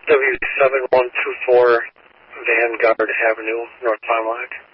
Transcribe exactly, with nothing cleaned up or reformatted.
W seven one two four Vanguard Avenue, North Fond du Lac.